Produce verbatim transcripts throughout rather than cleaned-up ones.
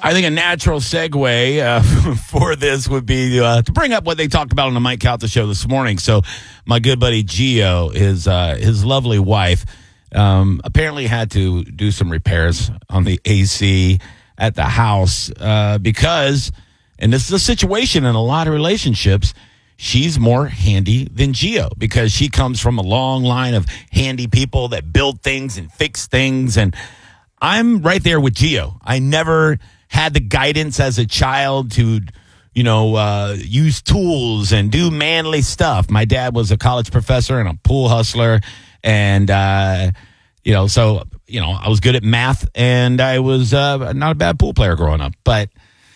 I think a natural segue uh, for this would be uh, to bring up what they talked about on the Mike Calta show this morning. So my good buddy Gio, his uh, his lovely wife, um, apparently had to do some repairs on the A C at the house uh, because, and this is a situation in a lot of relationships, she's more handy than Gio because she comes from a long line of handy people that build things and fix things. And I'm right there with Gio. I never had the guidance as a child to, you know, uh, use tools and do manly stuff. My dad was a college professor and a pool hustler. And, uh, you know, so, you know, I was good at math and I was uh, not a bad pool player growing up. But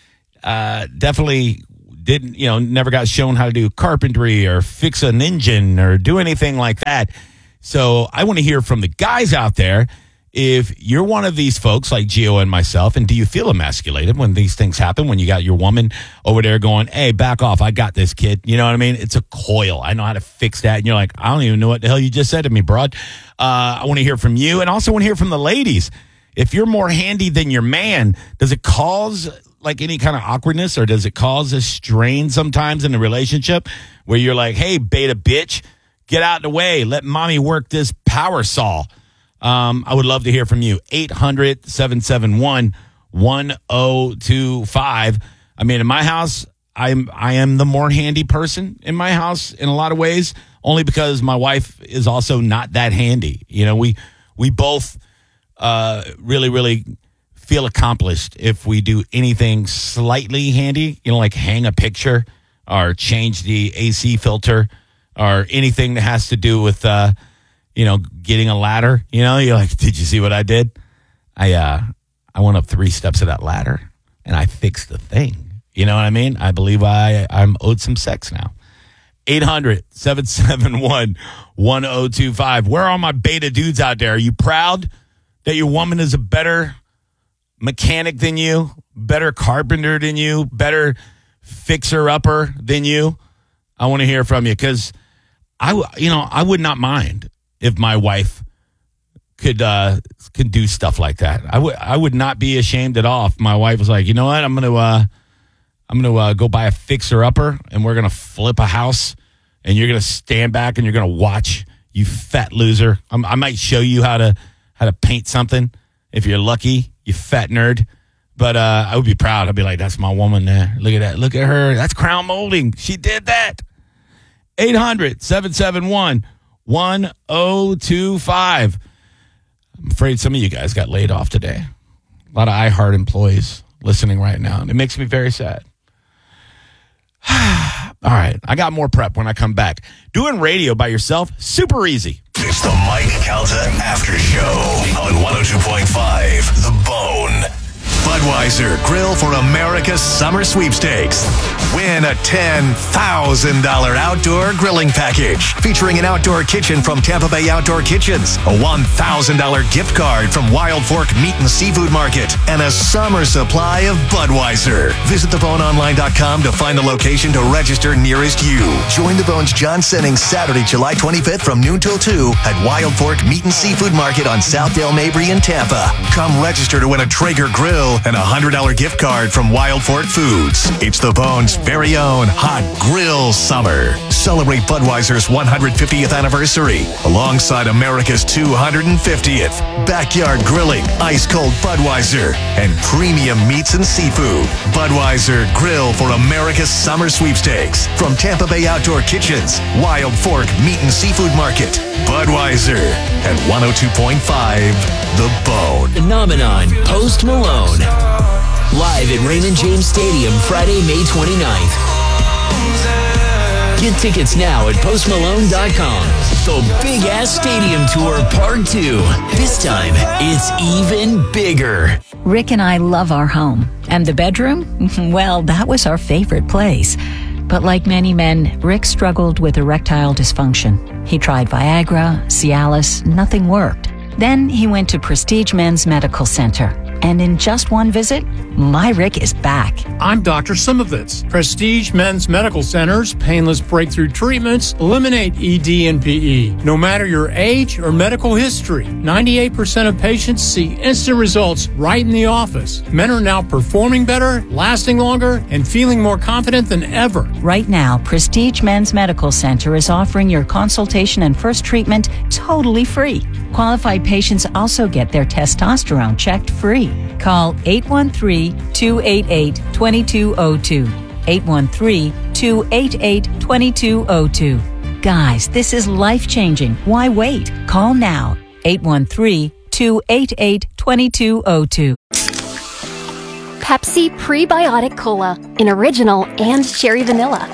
uh, definitely didn't, you know, never got shown how to do carpentry or fix an engine or do anything like that. So I want to hear from the guys out there. If you're one of these folks like Gio and myself, and do you feel emasculated when these things happen, when you got your woman over there going, hey, back off, I got this, kid. You know what I mean? It's a coil. I know how to fix that. And you're like, I don't even know what the hell you just said to me, broad. Uh, I want to hear from you, and also want to hear from the ladies. If you're more handy than your man, does it cause like any kind of awkwardness, or does it cause a strain sometimes in the relationship where you're like, hey, beta bitch, get out of the way. Let mommy work this power saw. Um, I would love to hear from you. eight hundred, seven seven one, one oh two five. I mean, in my house, I'm, I am the more handy person in my house in a lot of ways, only because my wife is also not that handy. You know, we, we both, uh, really, really feel accomplished if we do anything slightly handy, you know, like hang a picture or change the A C filter or anything that has to do with, uh, you know, getting a ladder. You know, you're like, did you see what I did? I uh, I went up three steps of that ladder and I fixed the thing. You know what I mean? I believe I, I'm owed some sex now. eight hundred, seven seven one, one oh two five. Where are all my beta dudes out there? Are you proud that your woman is a better mechanic than you, better carpenter than you, better fixer-upper than you? I want to hear from you because, I, you know, I would not mind if my wife could uh, could do stuff like that. I would I would not be ashamed at all if my wife was like, you know what, I'm gonna uh, I'm gonna uh, go buy a fixer upper and we're gonna flip a house and you're gonna stand back and you're gonna watch, you fat loser. I'm, I might show you how to how to paint something if you're lucky, you fat nerd. But uh, I would be proud. I'd be like, that's my woman there. Look at that. Look at her. That's crown molding. She did that. eight hundred, seven seven one, one oh two five. I'm afraid some of you guys got laid off today. A lot of iHeart employees listening right now, and it makes me very sad. All right, I got more prep when I come back. Doing radio by yourself, super easy. It's the Mike Calta After Show on one oh two point five The Bone. Budweiser Grill for America's Summer Sweepstakes. Win a ten thousand dollars outdoor grilling package featuring an outdoor kitchen from Tampa Bay Outdoor Kitchens, a one thousand dollars gift card from Wild Fork Meat and Seafood Market, and a summer supply of Budweiser. Visit the bone online dot com to find the location to register nearest you. Join the Bone's John Sennings Saturday, July twenty-fifth from noon till two at Wild Fork Meat and Seafood Market on South Dale Mabry in Tampa. Come register to win a Traeger grill and a one hundred dollars gift card from Wild Fork Foods. It's the Bone's very own Hot Grill Summer. Celebrate Budweiser's one hundred fiftieth anniversary alongside America's two hundred fiftieth. Backyard grilling, ice-cold Budweiser, and premium meats and seafood. Budweiser Grill for America's Summer Sweepstakes. From Tampa Bay Outdoor Kitchens, Wild Fork Meat and Seafood Market, Budweiser, and one oh two point five The Bone. Phenomenon Post Malone. Live at Raymond James Stadium Friday, May twenty-ninth. Get tickets now at post malone dot com. The Big Ass Stadium Tour Part two. This time, it's even bigger. Rick and I love our home. And the bedroom? Well, that was our favorite place. But like many men, Rick struggled with erectile dysfunction. He tried Viagra, Cialis, nothing worked. Then he went to Prestige Men's Medical Center. And in just one visit, my Rick is back. I'm Doctor Simovitz. Prestige Men's Medical Center's painless breakthrough treatments eliminate E D and P E. No matter your age or medical history, ninety-eight percent of patients see instant results right in the office. Men are now performing better, lasting longer, and feeling more confident than ever. Right now, Prestige Men's Medical Center is offering your consultation and first treatment totally free. Qualified patients also get their testosterone checked free. Call eight one three, two eight eight, two two zero two. eight one three, two eight eight, two two zero two. Guys, this is life-changing. Why wait? Call now. eight one three, two eight eight, two two zero two. Pepsi Prebiotic Cola in original and cherry vanilla.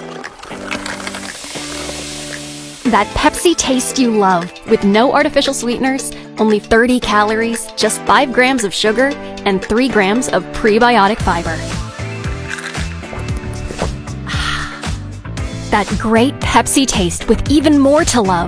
That Pepsi taste you love, with no artificial sweeteners, only thirty calories, just five grams of sugar, and three grams of prebiotic fiber. That great Pepsi taste with even more to love.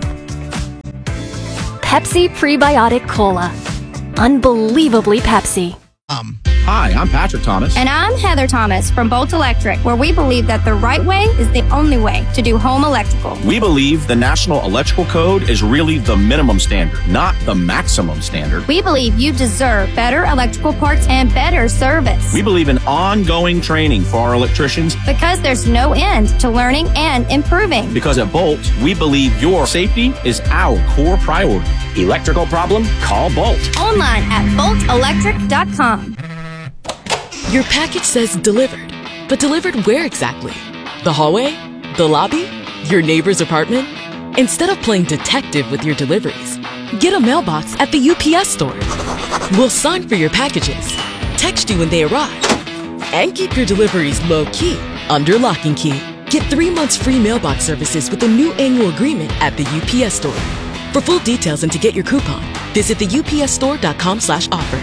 Pepsi Prebiotic Cola. Unbelievably Pepsi. Um, hi, I'm Patrick Thomas. And I'm Heather Thomas from Bolt Electric, where we believe that the right way is the only way to do home electrical. We believe the National Electrical Code is really the minimum standard, not the maximum standard. We believe you deserve better electrical parts and better service. We believe in ongoing training for our electricians. Because there's no end to learning and improving. Because at Bolt, we believe your safety is our core priority. Electrical problem? Call Bolt. Online at bolt electric dot com. Your package says delivered, but delivered where exactly? The hallway? The lobby? Your neighbor's apartment? Instead of playing detective with your deliveries, get a mailbox at the U P S store. We'll sign for your packages, text you when they arrive, and keep your deliveries low-key under lock and key. Get three months free mailbox services with a new annual agreement at the U P S store. For full details and to get your coupon, visit the U P S store dot com slash offer.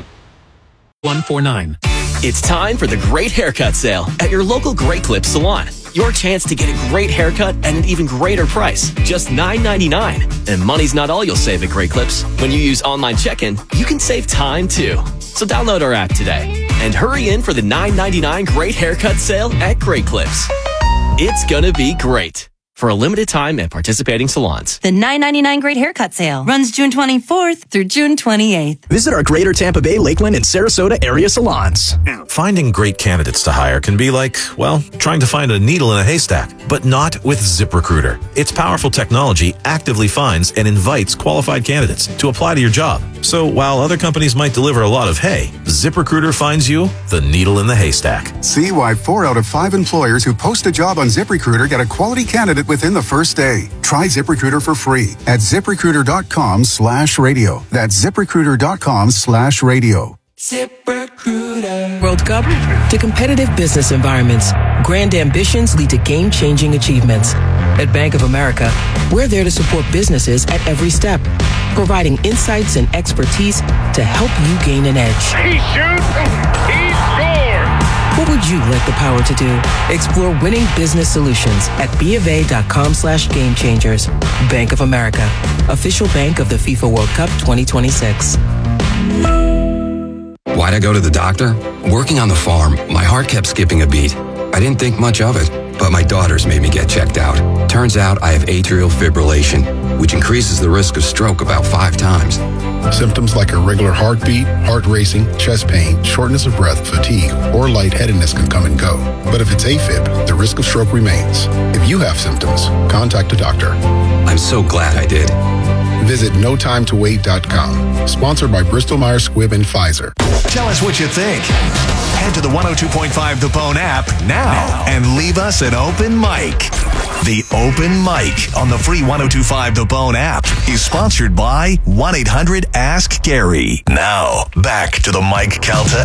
one four nine. It's time for the Great Haircut Sale at your local Great Clips salon. Your chance to get a great haircut at an even greater price, just nine ninety-nine. And money's not all you'll save at Great Clips. When you use online check-in, you can save time too. So download our app today and hurry in for the nine ninety-nine Great Haircut Sale at Great Clips. It's gonna be great. For a limited time at participating salons. The nine ninety-nine Great Haircut Sale runs June twenty-fourth through June twenty-eighth. Visit our Greater Tampa Bay, Lakeland, and Sarasota area salons. Finding great candidates to hire can be like, well, trying to find a needle in a haystack, but not with ZipRecruiter. Its powerful technology actively finds and invites qualified candidates to apply to your job. So while other companies might deliver a lot of hay, ZipRecruiter finds you the needle in the haystack. See why four out of five employers who post a job on ZipRecruiter get a quality candidate within the first day. Try ZipRecruiter for free at ZipRecruiter.com slash radio. That's ZipRecruiter.com slash radio. ZipRecruiter. World Cup to competitive business environments. Grand ambitions lead to game-changing achievements. At Bank of America, we're there to support businesses at every step, providing insights and expertise to help you gain an edge. He shoots, he scores! What would you like the power to do? Explore winning business solutions at BofA.com slash game changers. Bank of America, official bank of the FIFA World Cup twenty twenty-six. Why'd I go to the doctor? Working on the farm, my heart kept skipping a beat. I didn't think much of it, but my daughters made me get checked out. Turns out I have atrial fibrillation, which increases the risk of stroke about five times. Symptoms like irregular heartbeat, heart racing, chest pain, shortness of breath, fatigue, or lightheadedness can come and go. But if it's AFib, the risk of stroke remains. If you have symptoms, contact a doctor. I'm so glad I did. Visit no time to wait dot com. Sponsored by Bristol Myers Squibb and Pfizer. Tell us what you think. Head to the one oh two point five The Bone app now and leave us an open mic. The Open Mic on the free one oh two point five The Bone app is sponsored by one eight hundred ask Gary. Now, back to the Mike Calta